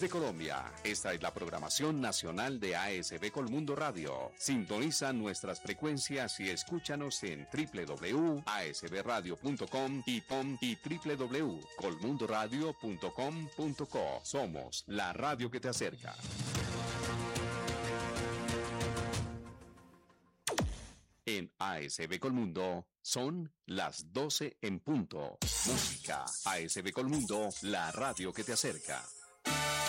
Desde Colombia, esta es la programación nacional de ASB Colmundo Radio. Sintoniza nuestras frecuencias y escúchanos en www.asbradio.com y www.colmundoradio.com.co. Somos la radio que te acerca. En ASB Colmundo son las 12 en punto. Música. ASB Colmundo, la radio que te acerca.